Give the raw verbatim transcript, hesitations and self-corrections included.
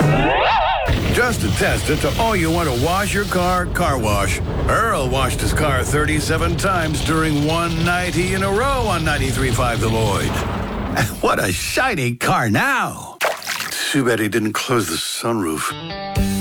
Just to test it, to all you want to wash your car, car wash. Earl washed his car thirty-seven times during one night in a row on ninety-three point five The Lloyd. And what a shiny car now. Too bad he didn't close the sunroof.